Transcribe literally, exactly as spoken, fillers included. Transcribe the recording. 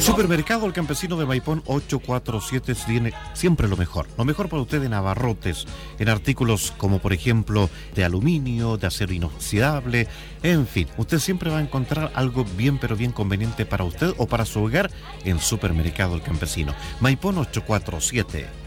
Supermercado El Campesino de Maipón ochocientos cuarenta y siete tiene siempre lo mejor. Lo mejor para usted en abarrotes, en artículos como por ejemplo de aluminio, de acero inoxidable, en fin. Usted siempre va a encontrar algo bien pero bien conveniente para usted o para su hogar en Supermercado El Campesino. Maipón ochocientos cuarenta y siete.